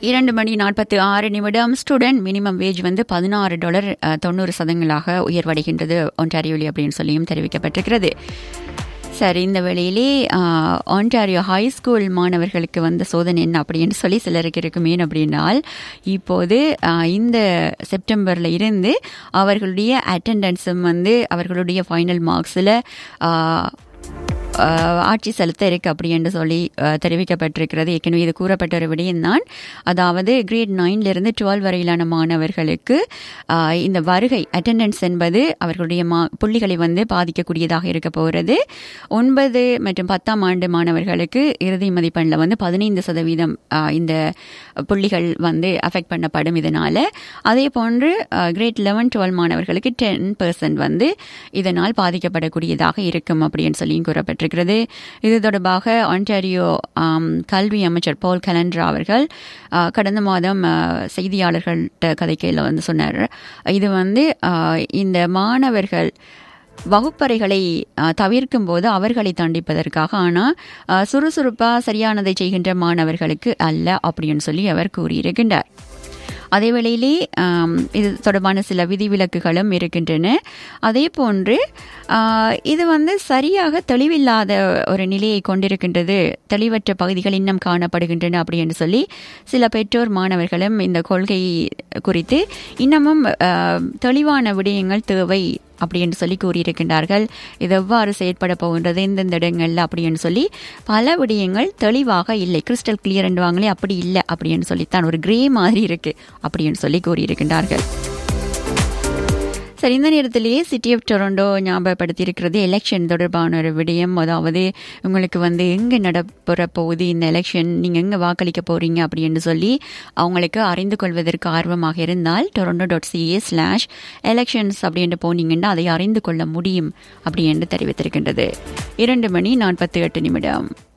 2:46 student minimum wage வந்து $16.90 உயர்வடைகின்றது ஒன்டாரியோலி அப்படின்னு சொல்லியும் தெரிவிக்கப்பட்டிருக்கிறது. சரி, இந்த வேளையிலே ஒன்டாரியோ ஹை ஸ்கூல் மாணவர்களுக்கு வந்த சோதனை என்ன அப்படின்னு சொல்லி சிலருக்கு இருக்குமே அப்படின்னால், இப்போது இந்த செப்டம்பரில் இருந்து அவர்களுடைய அட்டெண்டன்ஸும் வந்து அவர்களுடைய ஃபைனல் மார்க்ஸில் ஆட்சி செலுத்த இருக்கு அப்படி என்று சொல்லி தெரிவிக்கப்பட்டிருக்கிறது. ஏற்கனவே இது கூறப்பட்ட ஒரு விடயம்தான். அதாவது கிரேட் 9 12 வரையிலான மாணவர்களுக்கு இந்த வருகை அட்டெண்டன்ஸ் என்பது அவர்களுடைய புள்ளிகளை வந்து பாதிக்கக்கூடியதாக இருக்க போகிறது. 9 மற்றும் 10ஆம் ஆண்டு மாணவர்களுக்கு இறுதி மதிப்பெண்ணில் வந்து 15% இந்த புள்ளிகள் வந்து அஃபெக்ட் பண்ணப்படும் இதனால. அதே போன்று கிரேட் 11 12 மாணவர்களுக்கு 10% வந்து இதனால் பாதிக்கப்படக்கூடியதாக இருக்கும் அப்படின்னு சொல்லியும் கூறப்பட்டிருக்கிறது. இது தொடர்பாக ஒன்டாரியோ கல்வி அமைச்சர் பால் கலண்டரா அவர்கள் கடந்த மாதம் செய்தியாளர்கள்ட்ட கதைக்கையில் வந்து சொன்னார். இது வந்து இந்த மாணவர்கள் வகுப்பறைகளை தவிர்க்கும் போது அவர்களை தண்டிப்பதற்காக, ஆனால் சுறுசுறுப்பாக சரியானதை செய்கின்ற மாணவர்களுக்கு அல்ல அப்படின்னு சொல்லி அவர் கூறியிருக்கின்றார். அதே வேளையிலே இது தொடர்பான சில விதிவிலக்குகளும் இருக்கின்றன. அதே போன்று இது வந்து சரியாக தெளிவில்லாத ஒரு நிலையை கொண்டிருக்கின்றது, தெளிவற்ற பகுதிகள் இன்னும் காணப்படுகின்றன அப்படின்னு சொல்லி சில பெற்றோர் மாணவர்களும் இந்த கொள்கை குறித்து இன்னமும் தெளிவான விடயங்கள் தேவை அப்படின்னு சொல்லி கூறியிருக்கின்றார்கள். இது எவ்வாறு செயற்பட போகின்றது எந்தெந்த இடங்கள்ல அப்படின்னு சொல்லி பல விடயங்கள் தெளிவாக இல்லை, கிறிஸ்டல் கிளியர் என்றுவாங்களே அப்படி இல்லை அப்படின்னு சொல்லித்தான் ஒரு கிரே மாதிரி இருக்கு அப்படின்னு சொல்லி கூறியிருக்கின்றார்கள். சரி, இந்த நேரத்திலேயே சிட்டி ஆஃப் டொரண்டோ ஞாபகப்படுத்தியிருக்கிறது எலெக்ஷன் தொடர்பான ஒரு விடயம். அதாவது உங்களுக்கு வந்து எங்கே நடைபெற போகுது இந்த எலெக்ஷன், நீங்கள் எங்கே வாக்களிக்க போகிறீங்க அப்படின்னு சொல்லி அவங்களுக்கு அறிந்து கொள்வதற்கு ஆர்வமாக இருந்தால் toronto.ca/elections அப்படின்ட்டு போனீங்கன்னா அதை அறிந்து கொள்ள முடியும் அப்படி என்று தெரிவித்திருக்கின்றது. 2:48